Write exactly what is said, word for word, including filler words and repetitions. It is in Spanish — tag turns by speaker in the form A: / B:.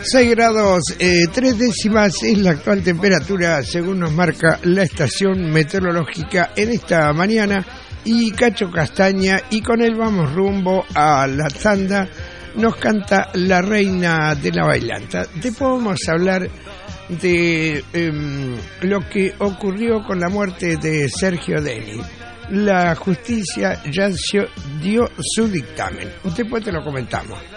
A: seis grados, eh, tres décimas es la actual temperatura según nos marca la estación meteorológica en esta mañana. Y Cacho Castaña, y con él vamos rumbo a la tanda, nos canta La Reina de la Bailanta. Después vamos a hablar de eh, lo que ocurrió con la muerte de Sergio Denis. La justicia ya dio su dictamen. Después te lo comentamos.